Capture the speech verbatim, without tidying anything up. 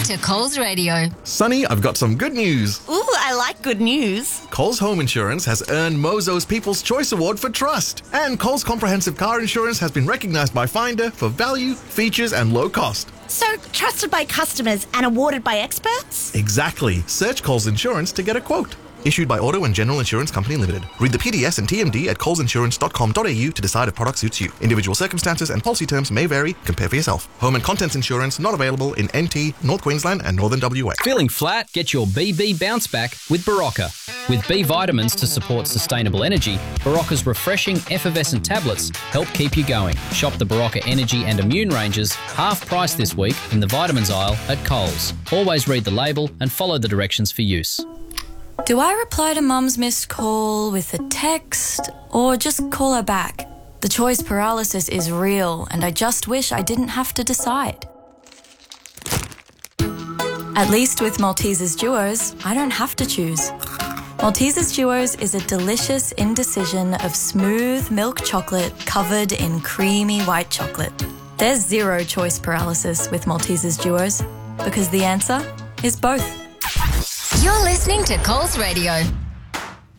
to Coles Radio. Sonny, I've got some good news. Ooh, I like good news. Coles Home Insurance has earned Mozo's People's Choice Award for trust. And Coles Comprehensive Car Insurance has been recognised by Finder for value, features and low cost. So, trusted by customers and awarded by experts? Exactly. Search Coles Insurance to get a quote. Issued by Auto and General Insurance Company Limited. Read the P D S and T M D at coles insurance dot com dot a u to decide if product suits you. Individual circumstances and policy terms may vary. Compare for yourself. Home and contents insurance not available in N T, North Queensland and Northern W A. Feeling flat? Get your B B bounce back with Barocca. With B vitamins to support sustainable energy, Barocca's refreshing effervescent tablets help keep you going. Shop the Barocca Energy and Immune ranges half price this week in the vitamins aisle at Coles. Always read the label and follow the directions for use. Do I reply to Mum's missed call with a text or just call her back? The choice paralysis is real and I just wish I didn't have to decide. At least with Maltesers Duos, I don't have to choose. Maltesers Duos is a delicious indecision of smooth milk chocolate covered in creamy white chocolate. There's zero choice paralysis with Maltesers Duos because the answer is both. You're listening to Coles Radio.